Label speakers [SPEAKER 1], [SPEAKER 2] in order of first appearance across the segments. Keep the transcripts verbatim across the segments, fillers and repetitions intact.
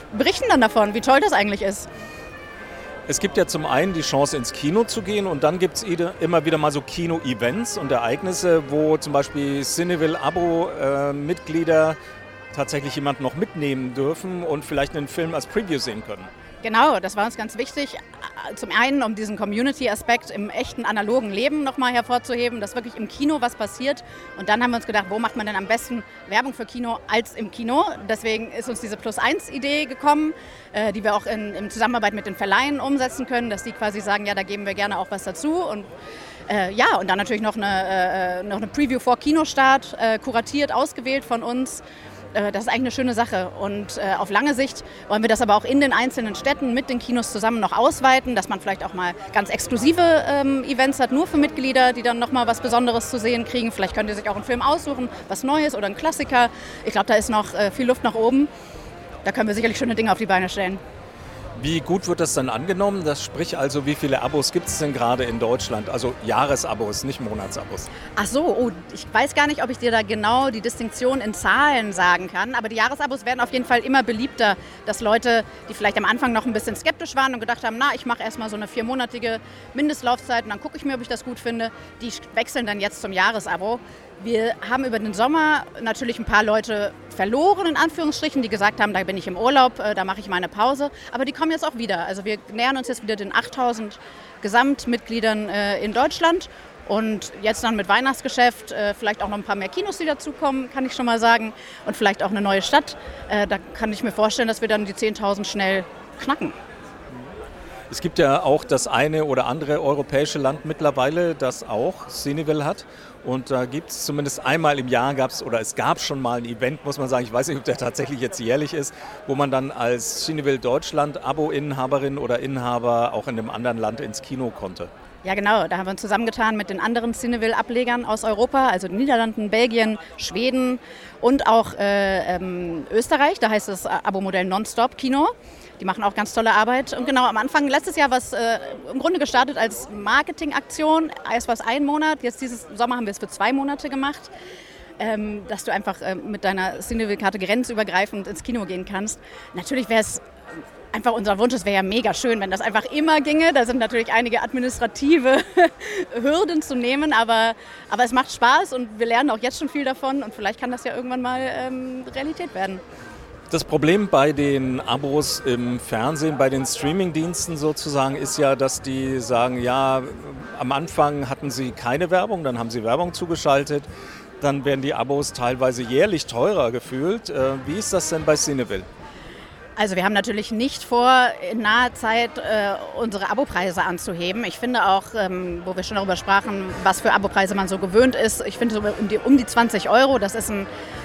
[SPEAKER 1] berichten dann davon, wie toll das eigentlich ist.
[SPEAKER 2] Es gibt ja zum einen die Chance, ins Kino zu gehen und dann gibt es immer wieder mal so Kino-Events und Ereignisse, wo zum Beispiel Cineville-Abo-Mitglieder tatsächlich jemanden noch mitnehmen dürfen und vielleicht einen Film als Preview sehen können.
[SPEAKER 1] Genau, das war uns ganz wichtig. Zum einen, um diesen Community-Aspekt im echten analogen Leben nochmal hervorzuheben, dass wirklich im Kino was passiert. Und dann haben wir uns gedacht, wo macht man denn am besten Werbung für Kino als im Kino? Deswegen ist uns diese Plus-eins-Idee gekommen, äh, die wir auch in, in Zusammenarbeit mit den Verleihen umsetzen können, dass die quasi sagen, ja, da geben wir gerne auch was dazu. Und äh, ja, und dann natürlich noch eine, äh, noch eine Preview vor Kinostart, äh, kuratiert, ausgewählt von uns. Das ist eigentlich eine schöne Sache und äh, auf lange Sicht wollen wir das aber auch in den einzelnen Städten mit den Kinos zusammen noch ausweiten, dass man vielleicht auch mal ganz exklusive ähm, Events hat, nur für Mitglieder, die dann nochmal was Besonderes zu sehen kriegen. Vielleicht könnt ihr sich auch einen Film aussuchen, was Neues oder einen Klassiker. Ich glaube, da ist noch äh, viel Luft nach oben. Da können wir sicherlich schöne Dinge auf die Beine stellen.
[SPEAKER 2] Wie gut wird das dann angenommen? Das sprich also, wie viele Abos gibt es denn gerade in Deutschland? Also Jahresabos, nicht Monatsabos.
[SPEAKER 1] Ach so, oh, ich weiß gar nicht, ob ich dir da genau die Distinktion in Zahlen sagen kann. Aber die Jahresabos werden auf jeden Fall immer beliebter, dass Leute, die vielleicht am Anfang noch ein bisschen skeptisch waren und gedacht haben, na, ich mache erstmal so eine viermonatige Mindestlaufzeit und dann gucke ich mir, ob ich das gut finde, die wechseln dann jetzt zum Jahresabo. Wir haben über den Sommer natürlich ein paar Leute verloren, in Anführungsstrichen, die gesagt haben, da bin ich im Urlaub, da mache ich meine Pause. Aber die kommen jetzt auch wieder. Also wir nähern uns jetzt wieder den achttausend Gesamtmitgliedern in Deutschland. Und jetzt dann mit Weihnachtsgeschäft, vielleicht auch noch ein paar mehr Kinos, die dazukommen, kann ich schon mal sagen. Und vielleicht auch eine neue Stadt. Da kann ich mir vorstellen, dass wir dann die zehntausend schnell knacken.
[SPEAKER 2] Es gibt ja auch das eine oder andere europäische Land mittlerweile, das auch Cineville hat. Und da gibt es zumindest einmal im Jahr, gab's, oder es gab schon mal ein Event, muss man sagen, ich weiß nicht, ob der tatsächlich jetzt jährlich ist, wo man dann als Cineville Deutschland Abo-Inhaberin oder Inhaber auch in einem anderen Land ins Kino konnte.
[SPEAKER 1] Ja genau, da haben wir uns zusammengetan mit den anderen Cineville-Ablegern aus Europa, also den Niederlanden, Belgien, Schweden und auch äh, ähm, Österreich, da heißt das Abo-Modell Nonstop-Kino. Die machen auch ganz tolle Arbeit. Und genau, am Anfang letztes Jahr war es äh, im Grunde gestartet als Marketingaktion. Erst war es ein Monat, jetzt dieses Sommer haben wir es für zwei Monate gemacht. Ähm, dass du einfach äh, mit deiner Cineville-Karte grenzübergreifend ins Kino gehen kannst. Natürlich wäre es einfach unser Wunsch, es wäre ja mega schön, wenn das einfach immer ginge. Da sind natürlich einige administrative Hürden zu nehmen, aber, aber es macht Spaß und wir lernen auch jetzt schon viel davon und vielleicht kann das ja irgendwann mal ähm, Realität werden.
[SPEAKER 2] Das Problem bei den Abos im Fernsehen, bei den Streamingdiensten sozusagen, ist ja, dass die sagen, ja, am Anfang hatten sie keine Werbung, dann haben sie Werbung zugeschaltet, dann werden die Abos teilweise jährlich teurer gefühlt. Wie ist das denn bei Cineville?
[SPEAKER 1] Also wir haben natürlich nicht vor, in naher Zeit äh, unsere Abopreise anzuheben. Ich finde auch, ähm, wo wir schon darüber sprachen, was für Abopreise man so gewöhnt ist, ich finde so um die, um die zwanzig Euro, das ist ein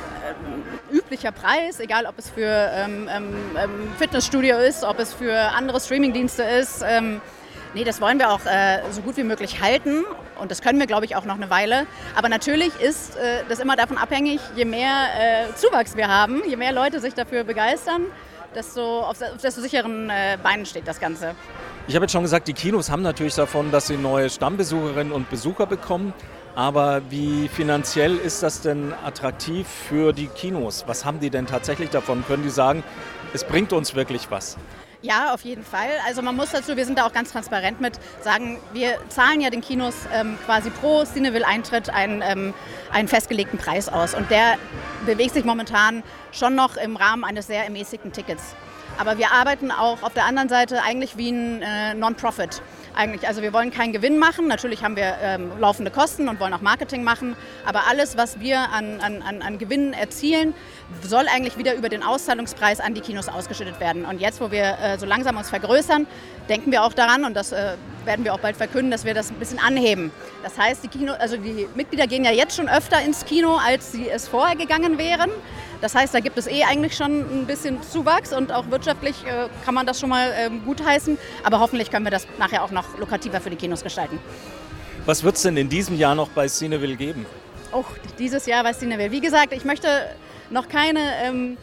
[SPEAKER 1] üblicher Preis, egal ob es für ähm, ähm, Fitnessstudio ist, ob es für andere Streamingdienste ist. Ähm, nee, das wollen wir auch äh, so gut wie möglich halten und das können wir, glaube ich, auch noch eine Weile. Aber natürlich ist äh, das immer davon abhängig, je mehr äh, Zuwachs wir haben, je mehr Leute sich dafür begeistern, desto auf, auf desto sicheren äh, Beinen steht das Ganze.
[SPEAKER 2] Ich habe jetzt schon gesagt, die Kinos haben natürlich davon, dass sie neue Stammbesucherinnen und Besucher bekommen. Aber wie finanziell ist das denn attraktiv für die Kinos? Was haben die denn tatsächlich davon? Können die sagen, es bringt uns wirklich was?
[SPEAKER 1] Ja, auf jeden Fall. Also man muss dazu, wir sind da auch ganz transparent mit, sagen, wir zahlen ja den Kinos ähm, quasi pro Cineville-Eintritt einen, ähm, einen festgelegten Preis aus. Und der bewegt sich momentan schon noch im Rahmen eines sehr ermäßigten Tickets. Aber wir arbeiten auch auf der anderen Seite eigentlich wie ein äh, Non-Profit. Eigentlich, also wir wollen keinen Gewinn machen, natürlich haben wir ähm, laufende Kosten und wollen auch Marketing machen, aber alles, was wir an, an, an Gewinnen erzielen, soll eigentlich wieder über den Auszahlungspreis an die Kinos ausgeschüttet werden. Und jetzt, wo wir äh, so langsam uns vergrößern, denken wir auch daran, und das äh, werden wir auch bald verkünden, dass wir das ein bisschen anheben. Das heißt, die, Kino, also die Mitglieder gehen ja jetzt schon öfter ins Kino, als sie es vorher gegangen wären. Das heißt, da gibt es eh eigentlich schon ein bisschen Zuwachs und auch wirtschaftlich äh, kann man das schon mal äh, gutheißen. Aber hoffentlich können wir das nachher auch noch lukrativer für die Kinos gestalten.
[SPEAKER 2] Was wird es denn in diesem Jahr noch bei Cineville geben?
[SPEAKER 1] Oh, dieses Jahr bei Cineville. Wie gesagt, ich möchte noch keine ähm,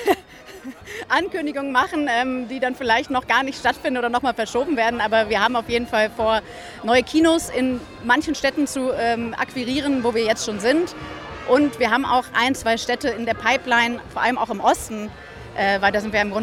[SPEAKER 1] Ankündigungen machen, ähm, die dann vielleicht noch gar nicht stattfinden oder nochmal verschoben werden. Aber wir haben auf jeden Fall vor, neue Kinos in manchen Städten zu ähm, akquirieren, wo wir jetzt schon sind. Und wir haben auch ein, zwei Städte in der Pipeline, vor allem auch im Osten, äh, weil da sind wir im Grunde